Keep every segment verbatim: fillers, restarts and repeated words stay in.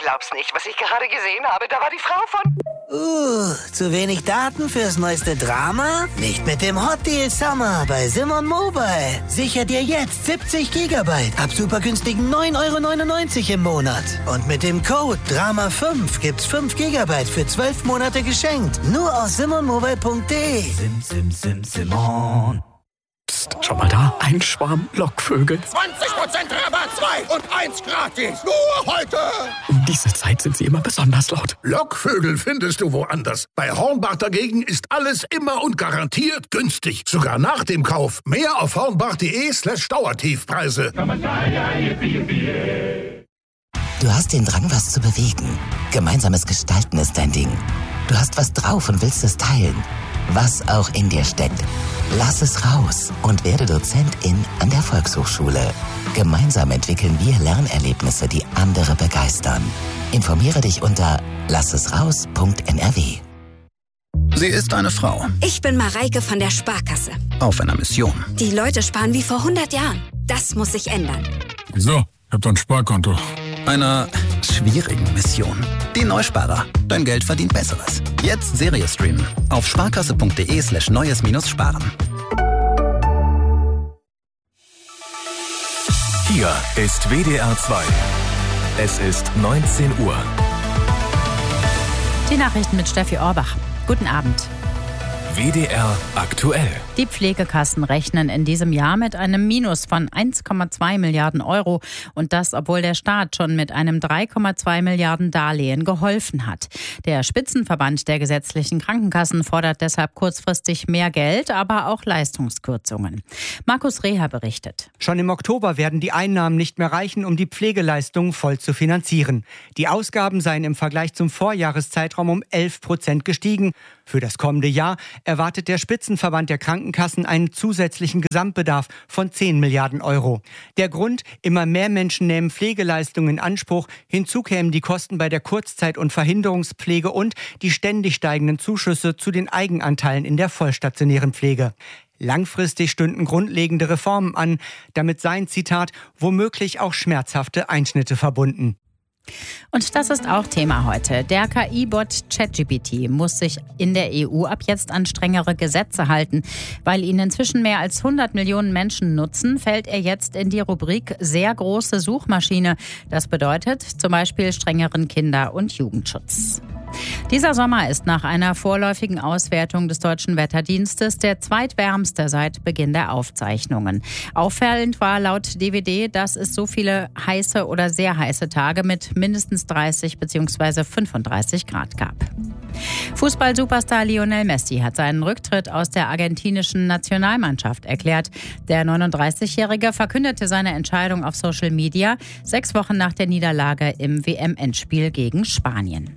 glaub's nicht, was ich gerade gesehen habe. Da war die Frau von... Uh, zu wenig Daten fürs neueste Drama? Nicht mit dem Hot Deal Summer bei Simon Mobile. Sicher dir jetzt siebzig Gigabyte ab super günstigen neun Euro neunundneunzig im Monat. Und mit dem Code Drama fünf gibt's fünf Gigabyte für zwölf Monate geschenkt. Nur auf simon mobile punkt de. Sim, sim, sim, Simon. Psst, schau mal da, ein Schwarm Lockvögel. zwanzig Prozent Rabatt, zwei und eins gratis. Nur heute. Um diese Zeit sind sie immer besonders laut. Lockvögel findest du woanders. Bei Hornbach dagegen ist alles immer und garantiert günstig. Sogar nach dem Kauf. Mehr auf hornbach.de slash Dauertiefpreise. Du hast den Drang, was zu bewegen. Gemeinsames Gestalten ist dein Ding. Du hast was drauf und willst es teilen. Was auch in dir steckt. Lass es raus und werde Dozentin an der Volkshochschule. Gemeinsam entwickeln wir Lernerlebnisse, die andere begeistern. Informiere dich unter lassesraus punkt n r w. Sie ist eine Frau. Ich bin Mareike von der Sparkasse. Auf einer Mission. Die Leute sparen wie vor hundert Jahren. Das muss sich ändern. Wieso? Ich hab doch ein Sparkonto. Einer schwierigen Mission. Die Neusparer. Dein Geld verdient Besseres. Jetzt Serie streamen. Auf sparkasse.de slash neues minus sparen. Hier ist W D R zwei. Es ist neunzehn Uhr. Die Nachrichten mit Steffi Orbach. Guten Abend. W D R aktuell. Die Pflegekassen rechnen in diesem Jahr mit einem Minus von eins Komma zwei Milliarden Euro. Und das, obwohl der Staat schon mit einem drei Komma zwei Milliarden Darlehen geholfen hat. Der Spitzenverband der gesetzlichen Krankenkassen fordert deshalb kurzfristig mehr Geld, aber auch Leistungskürzungen. Markus Reher berichtet. Schon im Oktober werden die Einnahmen nicht mehr reichen, um die Pflegeleistungen voll zu finanzieren. Die Ausgaben seien im Vergleich zum Vorjahreszeitraum um elf Prozent gestiegen. Für das kommende Jahr erwartet der Spitzenverband der Krankenkassen einen zusätzlichen Gesamtbedarf von zehn Milliarden Euro. Der Grund: immer mehr Menschen nehmen Pflegeleistungen in Anspruch. Hinzu kämen die Kosten bei der Kurzzeit- und Verhinderungspflege und die ständig steigenden Zuschüsse zu den Eigenanteilen in der vollstationären Pflege. Langfristig stünden grundlegende Reformen an. Damit seien, Zitat, womöglich auch schmerzhafte Einschnitte verbunden. Und das ist auch Thema heute. Der K I-Bot ChatGPT muss sich in der E U ab jetzt an strengere Gesetze halten. Weil ihn inzwischen mehr als hundert Millionen Menschen nutzen, fällt er jetzt in die Rubrik sehr große Suchmaschine. Das bedeutet zum Beispiel strengeren Kinder- und Jugendschutz. Dieser Sommer ist nach einer vorläufigen Auswertung des Deutschen Wetterdienstes der zweitwärmste seit Beginn der Aufzeichnungen. Auffallend war laut D W D, dass es so viele heiße oder sehr heiße Tage mit mindestens dreißig bzw. fünfunddreißig Grad gab. Fußball-Superstar Lionel Messi hat seinen Rücktritt aus der argentinischen Nationalmannschaft erklärt. Der neununddreißigjährige verkündete seine Entscheidung auf Social Media, sechs Wochen nach der Niederlage im W M-Endspiel gegen Spanien.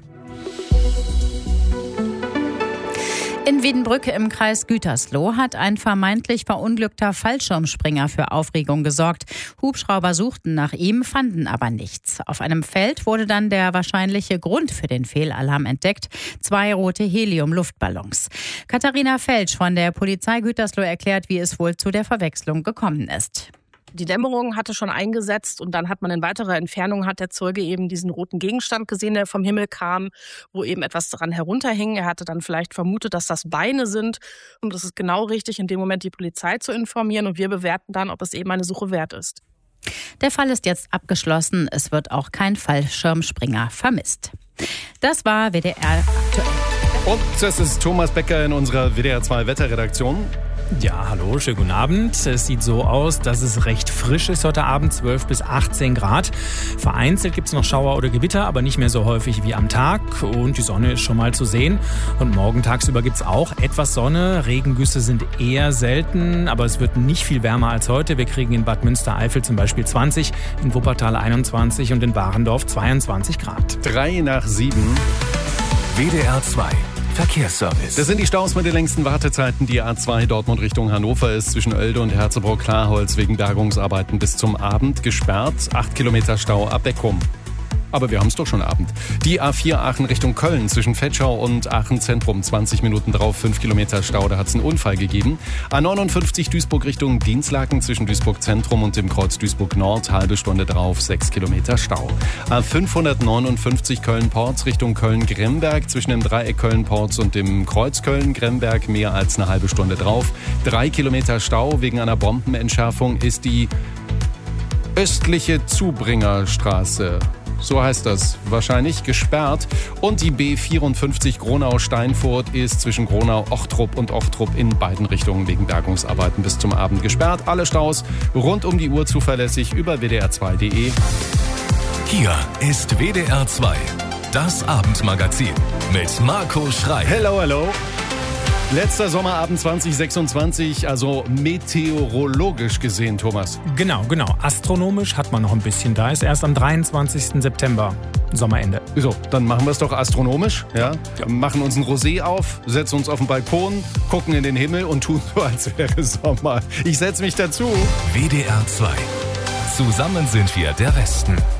In Wiedenbrück im Kreis Gütersloh hat ein vermeintlich verunglückter Fallschirmspringer für Aufregung gesorgt. Hubschrauber suchten nach ihm, fanden aber nichts. Auf einem Feld wurde dann der wahrscheinliche Grund für den Fehlalarm entdeckt: zwei rote Helium-Luftballons. Katharina Felsch von der Polizei Gütersloh erklärt, wie es wohl zu der Verwechslung gekommen ist. Die Dämmerung hatte schon eingesetzt und dann hat man in weiterer Entfernung, hat der Zeuge eben diesen roten Gegenstand gesehen, der vom Himmel kam, wo eben etwas dran herunterhing. Er hatte dann vielleicht vermutet, dass das Beine sind, und es ist genau richtig, in dem Moment die Polizei zu informieren, und wir bewerten dann, ob es eben eine Suche wert ist. Der Fall ist jetzt abgeschlossen. Es wird auch kein Fallschirmspringer vermisst. Das war W D R aktuell. Und das ist Thomas Becker in unserer W D R zwei Wetterredaktion. Ja, hallo, schönen guten Abend. Es sieht so aus, dass es recht frisch ist heute Abend, zwölf bis achtzehn Grad. Vereinzelt gibt es noch Schauer oder Gewitter, aber nicht mehr so häufig wie am Tag. Und die Sonne ist schon mal zu sehen. Und morgen tagsüber gibt es auch etwas Sonne. Regengüsse sind eher selten, aber es wird nicht viel wärmer als heute. Wir kriegen in Bad Münstereifel zum Beispiel zwanzig, in Wuppertal einundzwanzig und in Warendorf zweiundzwanzig Grad. Drei nach sieben. W D R zwei. Verkehrsservice. Das sind die Staus mit den längsten Wartezeiten. Die A zwei Dortmund Richtung Hannover ist zwischen Oelde und Herzebrock-Klarholz wegen Bergungsarbeiten bis zum Abend gesperrt. Acht Kilometer Stau ab Beckum. aber wir haben es doch schon Abend. Die A vier Aachen Richtung Köln zwischen Vetschau und Aachen Zentrum, zwanzig Minuten drauf, fünf Kilometer Stau, da hat es einen Unfall gegeben. A neunundfünfzig Duisburg Richtung Dinslaken zwischen Duisburg Zentrum und dem Kreuz Duisburg Nord, halbe Stunde drauf, sechs Kilometer Stau. A fünfhundertneunundfünfzig Köln-Porz Richtung Köln-Gremberg zwischen dem Dreieck Köln-Porz und dem Kreuz Köln-Gremberg, mehr als eine halbe Stunde drauf. Drei Kilometer Stau wegen einer Bombenentschärfung ist die östliche Zubringerstraße, so heißt das, wahrscheinlich gesperrt. Und die B vierundfünfzig Gronau-Steinfurt ist zwischen Gronau-Ochtrup und Ochtrup in beiden Richtungen wegen Bergungsarbeiten bis zum Abend gesperrt. Alle Staus rund um die Uhr zuverlässig über W D R zwei Punkt D E. Hier ist W D R zwei, das Abendmagazin mit Marco Schrei. Hello, hello. Letzter Sommerabend zwanzig sechsundzwanzig, also meteorologisch gesehen, Thomas. Genau, genau. Astronomisch hat man noch ein bisschen. Da ist erst am dreiundzwanzigsten September Sommerende. So, dann machen wir es doch astronomisch. Ja? Ja. Machen uns ein Rosé auf, setzen uns auf den Balkon, gucken in den Himmel und tun so, als wäre Sommer. Ich setze mich dazu. W D R zwei. Zusammen sind wir der Westen.